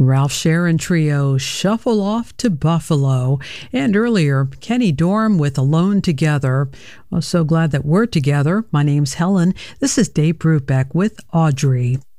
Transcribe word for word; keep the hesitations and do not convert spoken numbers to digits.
Ralph Sharon Trio, Shuffle Off to Buffalo. And earlier, Kenny Dorham with Alone Together. Well, so glad that we're together. My name's Helen. This is Dave Brubeck with Audrey.